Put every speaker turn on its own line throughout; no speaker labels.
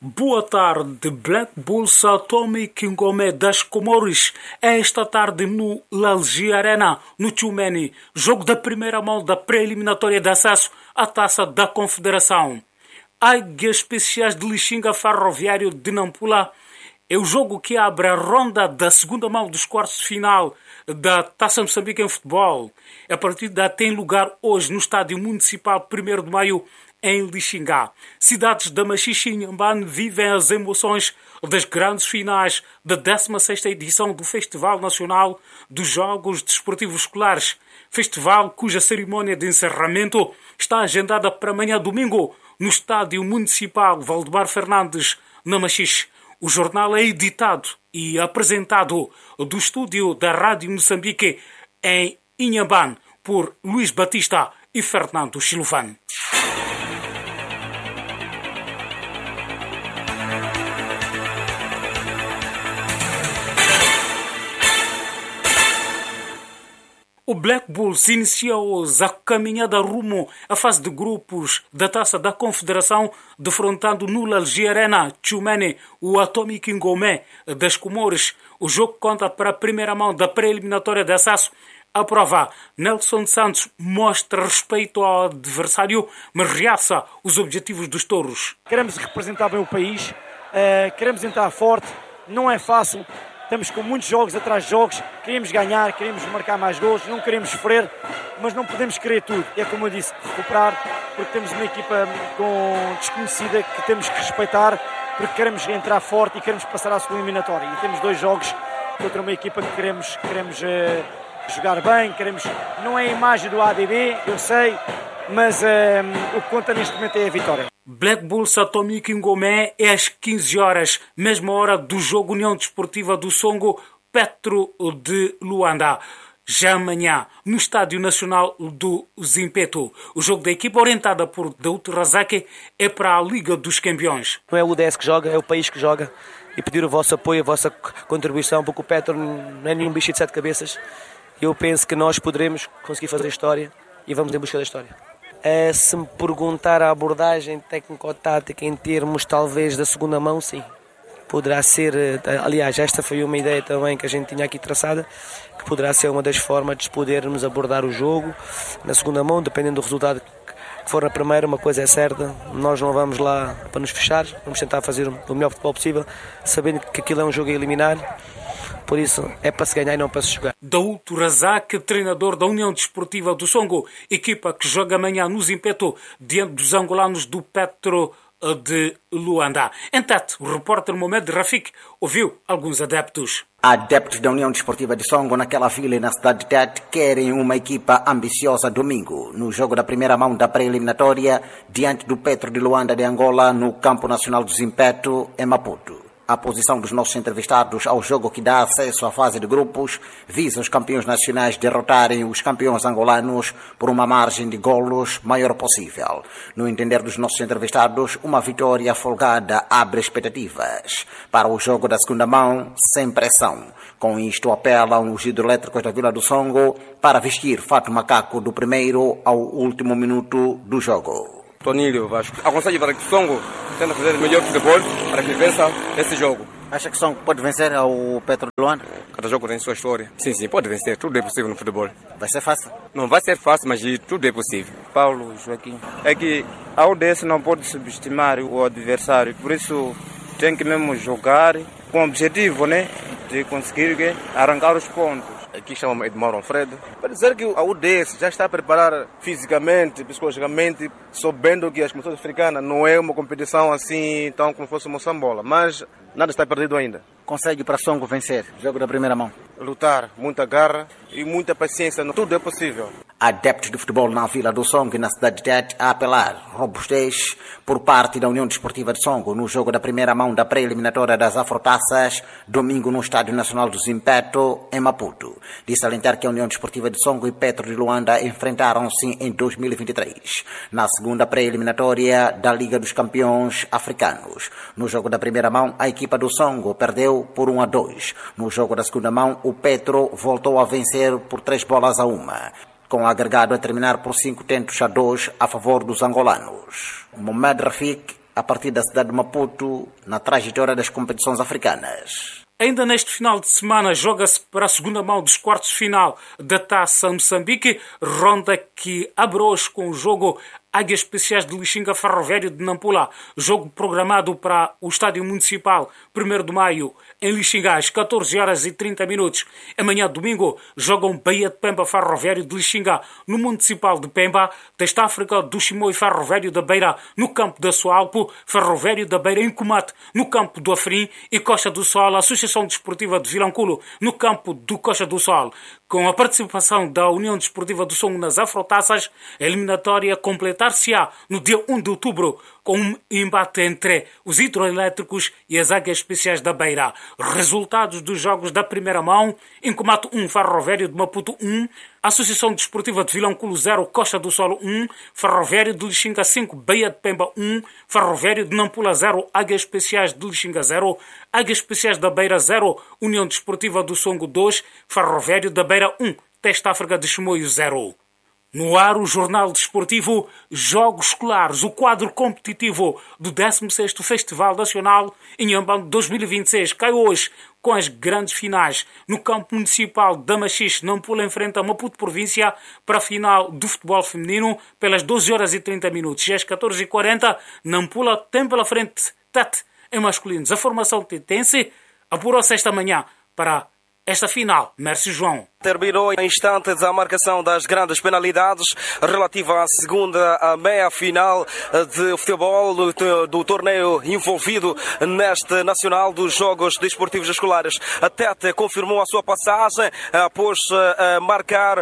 Boa tarde, Black Bulls Atomic Ngomé das Comores. Esta tarde no Lalgia Arena, no Tchumeni, jogo da primeira mão da pré-eliminatória de acesso à Taça da Confederação. Águias Especiais de Lixinga Ferroviário de Nampula é o jogo que abre a ronda da segunda mão dos quartos de final da Taça Moçambique em futebol. A partida tem lugar hoje no Estádio Municipal 1º de Maio, em Lixinga. Cidades da Machixe e Inhambane vivem as emoções das grandes finais da 16ª edição do Festival Nacional dos Jogos Desportivos Escolares. Festival cuja cerimónia de encerramento está agendada para amanhã domingo no Estádio Municipal Valdemar Fernandes, na Machixe. O jornal é editado e apresentado do estúdio da Rádio Moçambique em Inhambane por Luís Batista e Fernando Chilovani. O Black Bulls inicia hoje a caminhada rumo à fase de grupos da Taça da Confederação, defrontando no Lalgia Arena Tchumeni o Atomic Ngomé das Comores. O jogo conta para a primeira mão da pré-eliminatória de acesso à prova. Nelson Santos mostra respeito ao adversário, mas realça os objetivos dos touros.
Queremos representar bem o país, queremos entrar forte, não é fácil. Estamos com muitos jogos atrás de jogos, queremos ganhar, queremos marcar mais gols, não queremos sofrer, mas não podemos querer tudo. É como eu disse, recuperar, porque temos uma equipa desconhecida que temos que respeitar, porque queremos entrar forte e queremos passar à segunda eliminatória. E temos 2 jogos contra uma equipa que queremos jogar bem, não é a imagem do ADB, eu sei, mas o que conta neste momento é a vitória.
Black Bulls Atomic Ngomé é às 15 horas, mesma hora do jogo União Desportiva do Songo Petro de Luanda. Já amanhã, no Estádio Nacional do Zimpeto, o jogo da equipa orientada por Doutor Razaki é para a Liga dos Campeões.
Não é o UDS que joga, é o país que joga, e pedir o vosso apoio, a vossa contribuição, porque o Petro não é nenhum bicho de 7 cabeças. Eu penso que nós poderemos conseguir fazer história e vamos em busca da história. Se me perguntar a abordagem técnico-tática em termos talvez da segunda mão, sim. Poderá ser, aliás, esta foi uma ideia também que a gente tinha aqui traçada, que poderá ser uma das formas de podermos abordar o jogo na segunda mão, dependendo do resultado que for na primeira. Uma coisa é certa, nós não vamos lá para nos fechar, vamos tentar fazer o melhor futebol possível, sabendo que aquilo é um jogo a eliminar. Por isso, é para se ganhar e não para se jogar.
Doutor Razak, treinador da União Desportiva do Songo, equipa que joga amanhã no Zimpeto, diante dos angolanos do Petro de Luanda. Em Tete, o repórter Mohamed Rafik ouviu alguns adeptos.
Adeptos da União Desportiva de Songo, naquela vila e na cidade de Tete, querem uma equipa ambiciosa domingo, no jogo da primeira mão da pré-eliminatória, diante do Petro de Luanda de Angola, no Campo Nacional do Zimpeto, em Maputo. A posição dos nossos entrevistados ao jogo que dá acesso à fase de grupos visa os campeões nacionais derrotarem os campeões angolanos por uma margem de golos maior possível. No entender dos nossos entrevistados, uma vitória folgada abre expectativas para o jogo da segunda mão sem pressão. Com isto, apelam os hidroelétricos da Vila do Songo para vestir fato macaco do primeiro ao último minuto do jogo.
Tonílio Vasco. Aconselho para que o Songo tenta fazer o melhor futebol para que vença esse jogo.
Acha que o Songo pode vencer ao Petro de Luanda?
Cada jogo tem sua história. Sim, pode vencer. Tudo é possível no futebol.
Vai ser fácil?
Não vai ser fácil, mas tudo é possível.
Paulo Joaquim. É que a UDS não pode subestimar o adversário. Por isso tem que mesmo jogar com o objetivo, né, de conseguir arrancar os pontos.
Aqui chama-me Edmar Fred. Para dizer que a UDS já está a preparar fisicamente, psicologicamente, sabendo que as competições africanas não é uma competição assim tão como fosse Moçambola, mas nada está perdido ainda.
Consegue para Songo vencer? Jogo da primeira mão.
Lutar, muita garra e muita paciência, tudo é possível.
Adeptos de futebol na Vila do Songo e na cidade de Tete a apelar robustez por parte da União Desportiva de Songo no jogo da primeira mão da pré-eliminatória das Afrotaças, domingo no Estádio Nacional do Zimpeto, em Maputo. De salientar que a União Desportiva de Songo e Petro de Luanda enfrentaram-se em 2023, na segunda pré-eliminatória da Liga dos Campeões Africanos. No jogo da primeira mão, a equipa do Songo perdeu por 1-2. No jogo da segunda mão, o Petro voltou a vencer por 3-1. Com o agregado a terminar por 5-2 a favor dos angolanos. Mohamed Rafik, a partir da cidade de Maputo na trajetória das competições africanas.
Ainda neste final de semana joga-se para a segunda mão dos quartos de final da Taça Moçambique, ronda que abre hoje com o jogo Águias Especiais de Lixinga Ferroviário de Nampula, jogo programado para o Estádio Municipal 1º de Maio em Lixinga às 14h30. Amanhã domingo jogam Bahia de Pemba Ferroviário de Lixinga no Municipal de Pemba, Teste África do Chimoio Ferroviário da Beira no campo da Soalpo, Ferroviário da Beira em Comate no campo do Afrim e Costa do Sol, Associação Desportiva de Vilanculo no campo do Costa do Sol. Com a participação da União Desportiva do Songo nas Afrotaças, a eliminatória completar-se-á no dia 1 de outubro com um embate entre os hidroelétricos e as Águias Especiais da Beira. Resultados dos jogos da primeira mão: em Comate 1, Ferroviário de Maputo 1, Associação Desportiva de Vilanculo 0, Costa do Sol 1, Ferroviário de Lixinga 5, Bahia de Pemba 1, Ferroviário de Nampula 0, Águias Especiais de Lixinga 0, Águias Especiais da Beira 0, União Desportiva do Songo 2, Ferroviário da Beira 1, Teste África de Chimoio 0. No ar, o Jornal Desportivo Jogos Escolares, o quadro competitivo do 16º Festival Nacional Inhambane 2026, cai hoje com as grandes finais. No campo municipal da Machixe, Nampula enfrenta Maputo Província para a final do futebol feminino pelas 12h30. E às 14h40, Nampula tem pela frente Tete em masculinos. A formação tetense apurou-se esta manhã para esta final. Mércio João.
Terminou em instantes a marcação das grandes penalidades relativa à segunda meia-final de futebol do torneio envolvido neste Nacional dos Jogos Desportivos Escolares. A Tete confirmou a sua passagem após marcar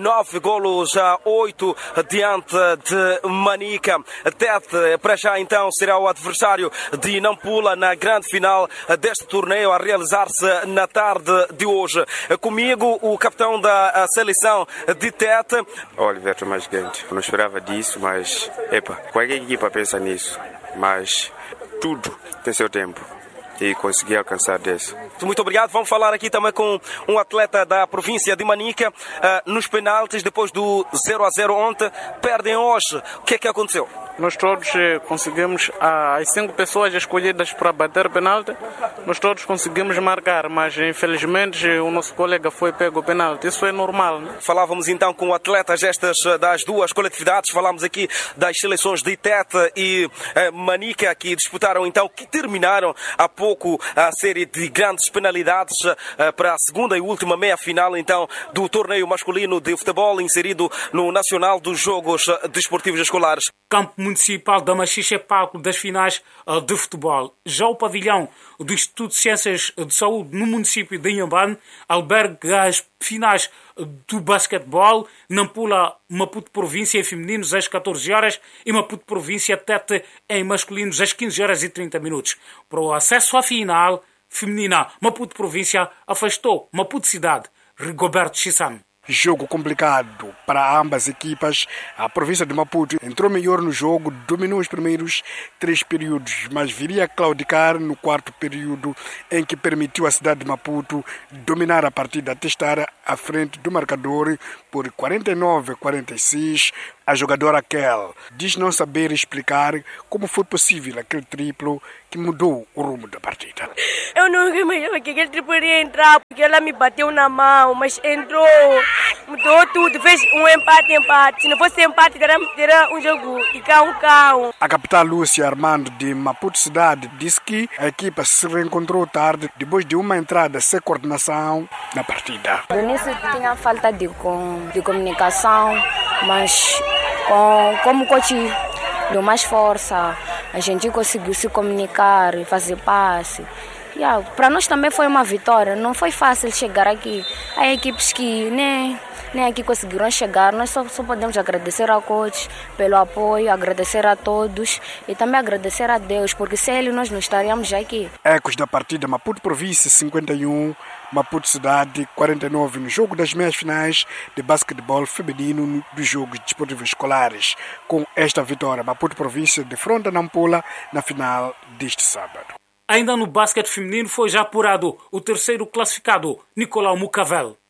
9 golos a 8 diante de Manica. A Tete, para já então, será o adversário de Nampula na grande final deste torneio a realizar-se na tarde de hoje. Comigo, o capitão da seleção de Tete.
Oliver Tomás Gente. Não esperava disso, mas qualquer equipa pensa nisso. Mas tudo tem seu tempo e consegui alcançar desse.
Muito obrigado. Vamos falar aqui também com um atleta da província de Manica. Nos penaltis, depois do 0-0 ontem, perdem hoje. O que é que aconteceu?
Nós todos conseguimos, as 5 pessoas escolhidas para bater penalti, nós todos conseguimos marcar, mas infelizmente o nosso colega foi pego o penalti. Isso é normal, né?
Falávamos então com atletas das duas coletividades, falámos aqui das seleções de Tete e Manica, que disputaram então, que terminaram há pouco a série de grandes penalidades para a segunda e última meia-final então do torneio masculino de futebol inserido no Nacional dos Jogos Desportivos Escolares.
Campo Municipal da Machixe é palco das finais de futebol. Já o pavilhão do Instituto de Ciências de Saúde no município de Inhambane alberga as finais do basquetebol. Nampula Maputo Província em femininos às 14h e Maputo Província Tete em masculinos às 15h30. Para o acesso à final feminina, Maputo Província afastou Maputo Cidade. Rigoberto Chissano.
Jogo complicado para ambas equipas. A província de Maputo entrou melhor no jogo, dominou os primeiros 3 períodos, mas viria a claudicar no 4º período, em que permitiu à cidade de Maputo dominar a partida até estar à frente do marcador por 49-46. A jogadora Kel diz não saber explicar como foi possível aquele triplo que mudou o rumo da partida.
Eu não imaginava que aquele triplo iria entrar, porque ela me bateu na mão, mas entrou, mudou tudo, fez um empate. Se não fosse empate, teria um jogo de cão. A
capitã Lúcia Armando de Maputo Cidade disse que a equipa se reencontrou tarde, depois de uma entrada sem coordenação na partida.
No início tinha falta de comunicação, mas como o coach deu mais força, a gente conseguiu se comunicar e fazer passe. Para nós também foi uma vitória, não foi fácil chegar aqui. Há equipes que nem aqui conseguiram chegar, nós só podemos agradecer ao coach pelo apoio, agradecer a todos e também agradecer a Deus, porque sem ele nós não estaríamos aqui.
Ecos da partida Maputo Província 51, Maputo Cidade 49 no jogo das meias finais de basquetebol feminino dos Jogos Desportivos Escolares. Com esta vitória, Maputo Província defronta Nampula na final deste sábado.
Ainda no basquete feminino foi já apurado o terceiro classificado, Nicolau Mucavel.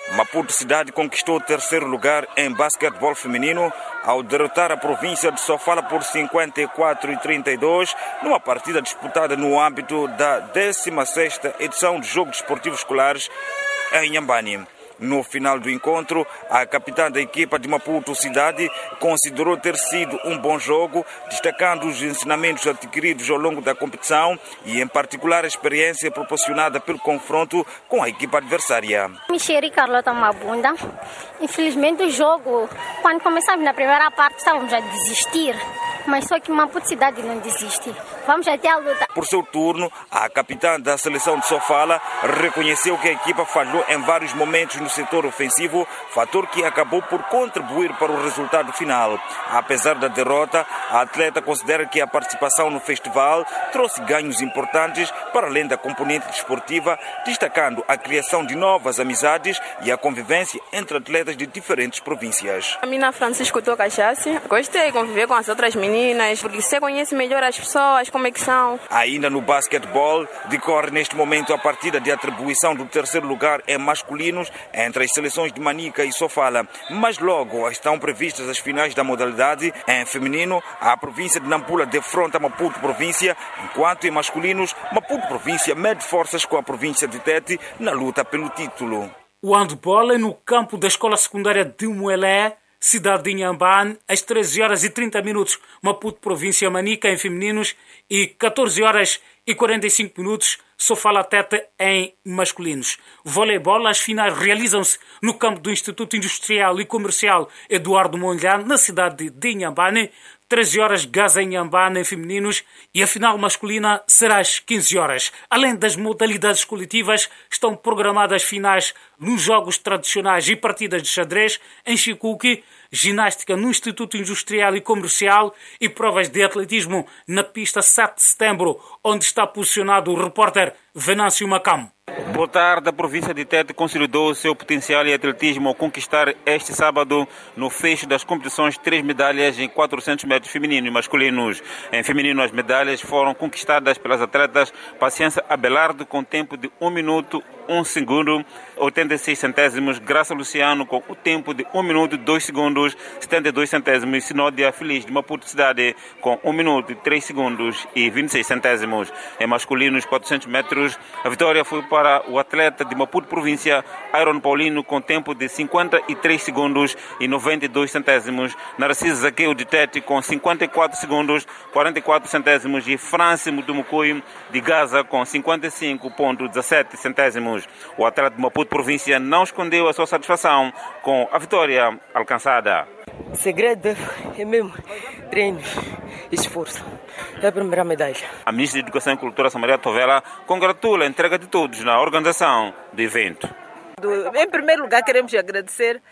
Maputo Cidade conquistou o terceiro lugar em basquetebol feminino ao derrotar a província de Sofala por 54-32 numa partida disputada no âmbito da 16ª edição de Jogos Desportivos Escolares em Inhambane. No final do encontro, a capitã da equipa de Maputo Cidade considerou ter sido um bom jogo, destacando os ensinamentos adquiridos ao longo da competição e, em particular, a experiência proporcionada pelo confronto com a equipa adversária.
Michele Carlota Mabunda. Infelizmente, o jogo, quando começamos na primeira parte, estávamos a desistir. Mas só que Maputo Cidade não desiste. Vamos até a luta.
Por seu turno, a capitã da seleção de Sofala reconheceu que a equipa falhou em vários momentos no setor ofensivo, fator que acabou por contribuir para o resultado final. Apesar da derrota, a atleta considera que a participação no festival trouxe ganhos importantes para além da componente desportiva, destacando a criação de novas amizades e a convivência entre atletas de diferentes províncias.
A minha Francisco Tocachassi, gostei de conviver com as outras meninas, porque você conhece melhor as pessoas, como é que são.
Ainda no basquetebol, decorre neste momento a partida de atribuição do terceiro lugar em masculinos entre as seleções de Manica e Sofala. Mas logo estão previstas as finais da modalidade. Em feminino, a província de Nampula defronta Maputo Província, enquanto em masculinos, Maputo Província mede forças com a província de Tete na luta pelo título.
O handball é no campo da escola secundária de Muelé, cidade de Inhambane, às 13h30, Maputo Província Manica em femininos e 14h45, Sofala Tete em masculinos. Voleibol, as finais realizam-se no campo do Instituto Industrial e Comercial Eduardo Mondlane, na cidade de Inhambane, 13h Gaza em Inhambane em femininos e a final masculina será às 15h. Além das modalidades coletivas, estão programadas finais nos jogos tradicionais e partidas de xadrez em Chicuque, ginástica no Instituto Industrial e Comercial e provas de atletismo na pista 7 de setembro, onde está posicionado o repórter Venâncio Macamo.
Boa tarde. A província de Tete consolidou o seu potencial em atletismo ao conquistar este sábado, no fecho das competições, 3 medalhas em 400 metros femininos e masculinos. Em feminino, as medalhas foram conquistadas pelas atletas Paciência Abelardo com tempo de 1 minuto, 1 segundo, 86 centésimos, Graça Luciano com o tempo de 1 minuto, 2 segundos, 72 centésimos, e Sinódia Feliz de Maputo Cidade com 1 minuto, 3 segundos e 26 centésimos. Em masculinos, 400 metros, a vitória foi para o atleta de Maputo Província, Iron Paulino, com tempo de 53 segundos e 92 centésimos, Narciso Zaqueu de Tete com 54 segundos, 44 centésimos e Franci Mutumucui de Gaza com 55,17 centésimos. O atleta de Maputo Província não escondeu a sua satisfação com a vitória alcançada.
O segredo é mesmo treino e esforço. É a primeira medalha.
A ministra de Educação e Cultura, Samaria Tovela, congratula a entrega de todos na organização do evento.
Em primeiro lugar, queremos agradecer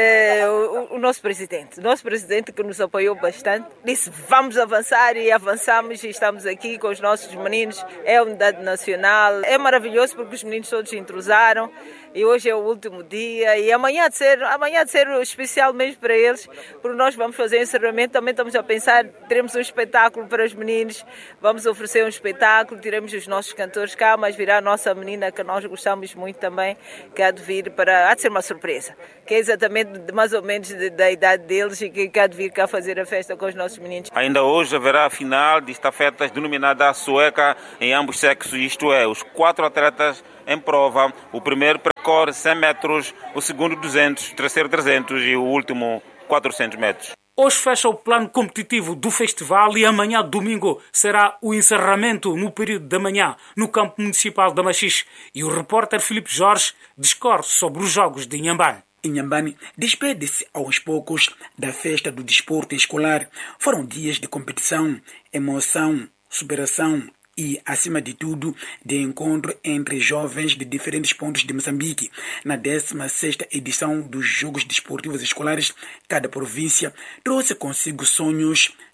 o nosso presidente. Nosso presidente que nos apoiou bastante. Disse, vamos avançar e avançamos e estamos aqui com os nossos meninos. É a unidade nacional. É maravilhoso porque os meninos todos se entrosaram e hoje é o último dia e amanhã de ser especial mesmo para eles, porque nós vamos fazer encerramento. Também estamos a pensar, teremos um espetáculo para os meninos, vamos oferecer um espetáculo, teremos os nossos cantores cá, mas virá a nossa menina que nós gostamos muito também, que há de vir há de ser uma surpresa, que é exatamente mais ou menos da idade deles e que há de vir cá fazer a festa com os nossos meninos.
Ainda hoje haverá a final de estafetas denominada sueca em ambos sexos, isto é, os 4 atletas em prova. O primeiro percorre 100 metros, o segundo 200, o terceiro 300 e o último 400 metros.
Hoje fecha o plano competitivo do festival e amanhã, domingo, será o encerramento no período da manhã no campo municipal da Machixe. E o repórter Filipe Jorge discorre sobre os jogos de Inhambane.
Inhambane despede-se aos poucos da festa do desporto escolar. Foram dias de competição, emoção, superação e, acima de tudo, de encontro entre jovens de diferentes pontos de Moçambique. Na 16ª edição dos Jogos Desportivos Escolares, cada província trouxe consigo sonhos,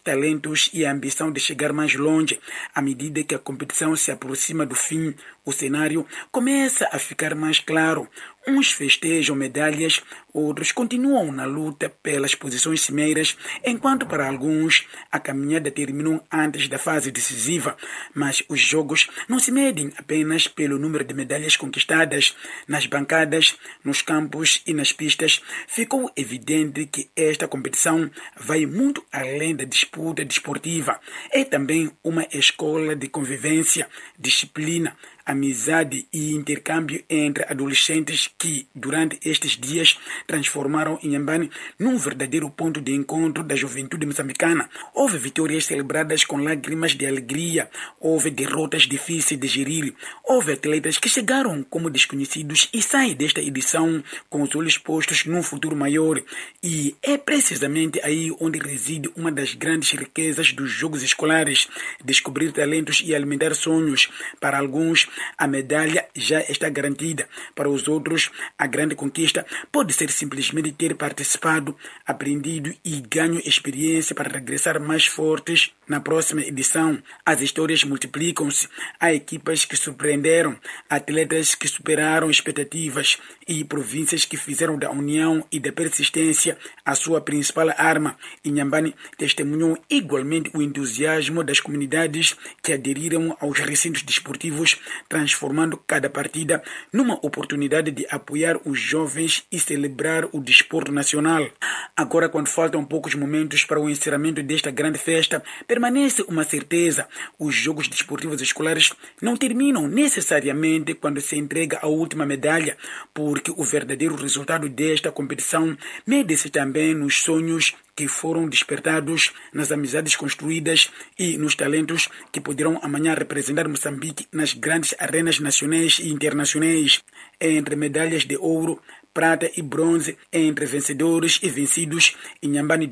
talentos e a ambição de chegar mais longe. À medida que a competição se aproxima do fim, o cenário começa a ficar mais claro. Uns festejam medalhas, outros continuam na luta pelas posições cimeiras, enquanto para alguns a caminhada terminou antes da fase decisiva. Mas os jogos não se medem apenas pelo número de medalhas conquistadas. Nas bancadas, nos campos e nas pistas, ficou evidente que esta competição vai muito além da disputa desportiva. É também uma escola de convivência, disciplina, amizade e intercâmbio entre adolescentes que, durante estes dias, transformaram Inhambane num verdadeiro ponto de encontro da juventude moçambicana. Houve vitórias celebradas com lágrimas de alegria, houve derrotas difíceis de gerir, houve atletas que chegaram como desconhecidos e saem desta edição com os olhos postos num futuro maior. E é precisamente aí onde reside uma das grandes riquezas dos jogos escolares: descobrir talentos e alimentar sonhos. Para alguns, a medalha já está garantida. Para os outros, a grande conquista pode ser simplesmente ter participado, aprendido e ganho experiência para regressar mais fortes na próxima edição. As histórias multiplicam-se. Há equipas que surpreenderam, atletas que superaram expectativas e províncias que fizeram da união e da persistência a sua principal arma. Inhambane testemunhou igualmente o entusiasmo das comunidades que aderiram aos recintos desportivos, transformando cada partida numa oportunidade de apoiar os jovens e celebrar o desporto nacional. Agora, quando faltam poucos momentos para o encerramento desta grande festa, permanece uma certeza: os jogos desportivos escolares não terminam necessariamente quando se entrega a última medalha, porque o verdadeiro resultado desta competição mede-se também nos sonhos que foram despertados, nas amizades construídas e nos talentos que poderão amanhã representar Moçambique nas grandes arenas nacionais e internacionais. Entre medalhas de ouro, prata e bronze, entre vencedores e vencidos, Inhambane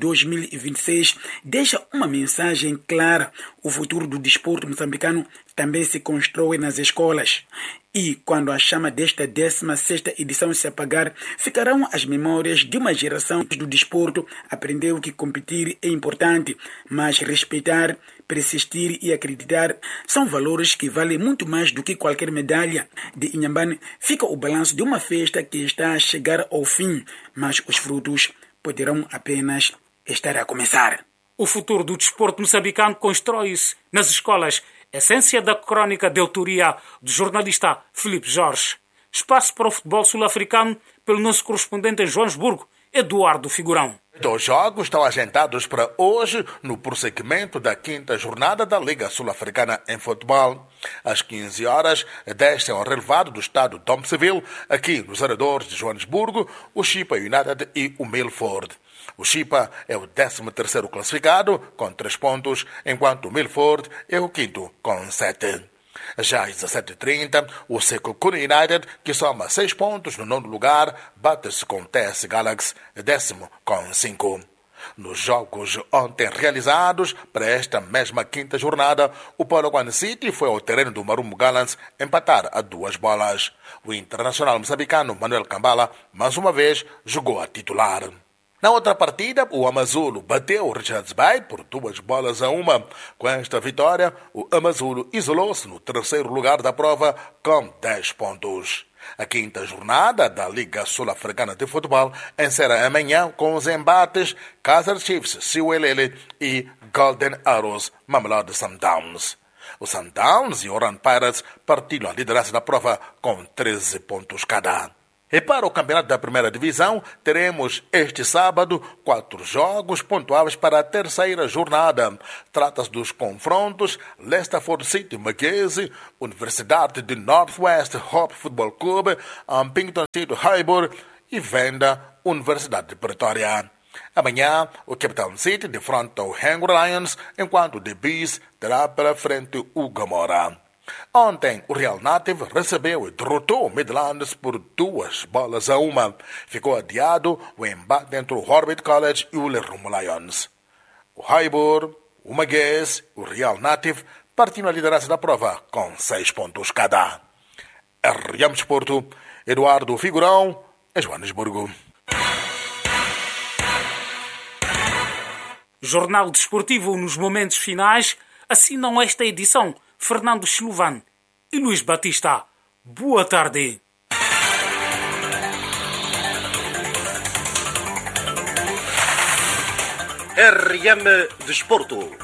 2026 deixa uma mensagem clara: o futuro do desporto moçambicano também se constrói nas escolas. E quando a chama desta 16ª edição se apagar, ficarão as memórias de uma geração do desporto. Aprendeu que competir é importante, mas respeitar, persistir e acreditar são valores que valem muito mais do que qualquer medalha. De Inhambane fica o balanço de uma festa que está a chegar ao fim, mas os frutos poderão apenas estar a começar.
O futuro do desporto moçambicano constrói-se nas escolas. Essência da crônica de autoria do jornalista Filipe Jorge. Espaço para o futebol sul-africano pelo nosso correspondente em Joanesburgo, Eduardo Figurão.
2 jogos estão agendados para hoje no prosseguimento da 5ª jornada da Liga Sul-Africana em futebol. Às 15 horas, descem ao relevado do estado de Thompsonville, aqui nos arredores de Joanesburgo, o Chippa United e o Milford. O Chippa é o 13º classificado, com 3 pontos, enquanto o Milford é o 5º, com 7. Já às 17h30, o Sekhukhune United, que soma 6 pontos no 9º lugar, bate-se com o TS Galaxy, 10º, com 5. Nos jogos ontem realizados para esta mesma 5ª jornada, o Polokwane City foi ao terreno do Marumo Gallants empatar a 2 bolas. O internacional moçambicano Manuel Kambala, mais uma vez, jogou a titular. Na outra partida, o Amazulu bateu o Richards Bay por 2-1. Com esta vitória, o Amazulu isolou-se no 3º lugar da prova com 10 pontos. A 5ª jornada da Liga Sul-Africana de Futebol encerra amanhã com os embates Kaizer Chiefs, Siwelele e Golden Arrows, Mamelodi Sundowns. O Sundowns e o Orlando Pirates partilham a liderança da prova com 13 pontos cada. E para o campeonato da primeira divisão, teremos este sábado 4 jogos pontuáveis para a 3ª jornada. Trata-se dos confrontos Leicesterford City Mackenzie, Universidade de Northwest Hope Football Club, Ampington City Highbury e Venda Universidade de Pretória. Amanhã, o Cape Town City defronta o Hungry Lions, enquanto o The Bees terá pela frente o Gomorrah. Ontem, o Real Native recebeu e derrotou o Midlands por 2-1. Ficou adiado o embate entre o Orbit College e o Lerumo Lions. O Highbury, o Maguese e o Real Native partiram a liderança da prova com 6 pontos cada. RM Desporto, Eduardo Figurão, em Joanesburgo.
Jornal Desportivo nos momentos finais. Assinam esta edição Fernando Chiluvan e Luís Batista. Boa tarde.
RM Desporto.